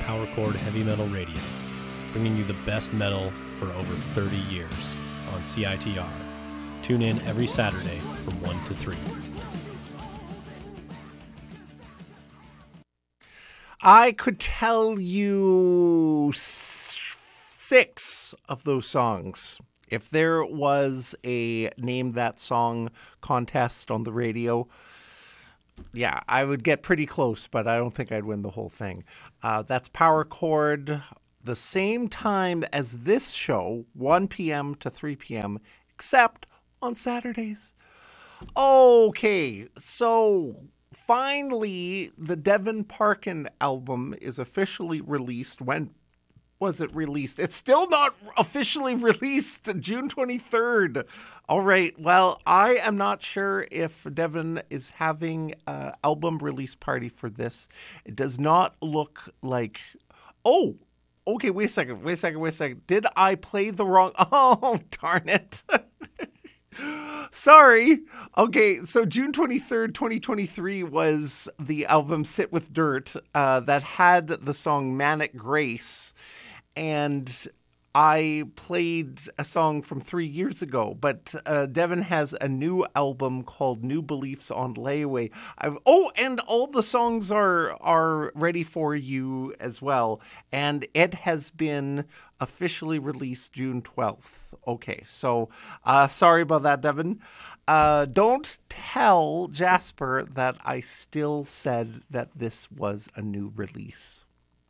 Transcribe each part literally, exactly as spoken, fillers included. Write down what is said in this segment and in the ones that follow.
Power Chord Heavy Metal Radio, bringing you the best metal for over thirty years on C I T R. Tune in every Saturday from one to three. I could tell you six of those songs. If there was a Name That Song contest on the radio, yeah, I would get pretty close, but I don't think I'd win the whole thing. Uh, that's Power Chord, the same time as this show, one p.m. to three p.m., except on Saturdays. Okay, so finally, the Devin Parkin album is officially released. When was it released? It's still not officially released, June twenty-third. All right, well, I am not sure if Devin is having an album release party for this. It does not look like... Oh, okay, wait a second, wait a second, wait a second. Did I play the wrong... Oh, darn it. Sorry. Okay, so June twenty-third, twenty twenty-three was the album Sit With Dirt uh, that had the song Manic Grace, and I played a song from three years ago, but uh, Devin has a new album called New Beliefs on Layaway. I've, oh, and all the songs are are ready for you as well, and it has been officially released June twelfth. Okay, so uh, sorry about that, Devin. Uh, don't tell Jasper that I still said that this was a new release.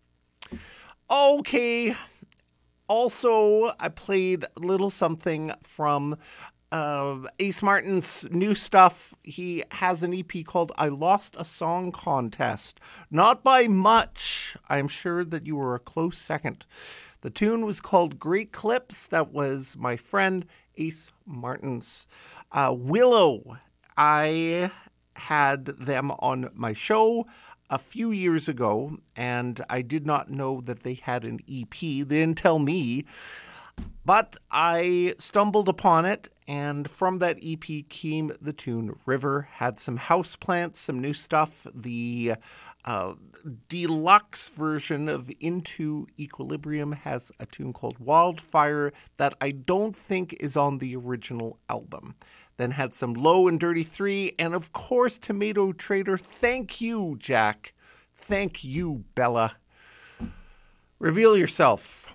Okay. Also, I played a little something from uh, Ace Martin's new stuff. He has an E P called I Lost a Song Contest. Not by much. I'm sure that you were a close second. The tune was called Great Clips. That was my friend Ace Martin's. Uh, Willow. I had them on my show a few years ago, and I did not know that they had an E P. They didn't tell me, but I stumbled upon it, and from that E P came the tune River. Had some houseplants, some new stuff. The uh, deluxe version of Into Equilibrium has a tune called Wildfire that I don't think is on the original album. Then had some Low and Dirty three, and of course, Tomato Trader. Thank you, Jack. Thank you, Bella. Reveal yourself.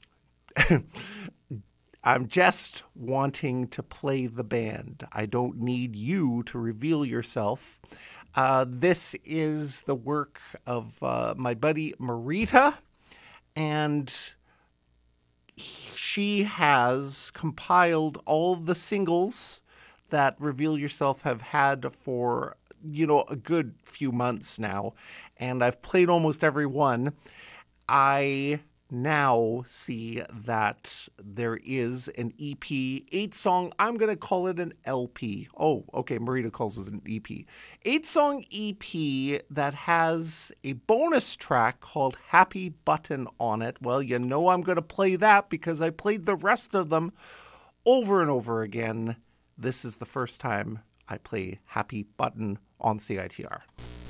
I'm just wanting to play the band. I don't need you to reveal yourself. Uh, this is the work of uh, my buddy Marita, and she has compiled all the singles that Reveal Yourself have had for, you know, a good few months now, and I've played almost every one. I now see that there is an E P, eight song, I'm going to call it an L P. Oh, okay, Marita calls it an E P. Eight song E P that has a bonus track called Happy Button on it. Well, you know I'm going to play that because I played the rest of them over and over again. This is the first time I play Happy Button on C I T R.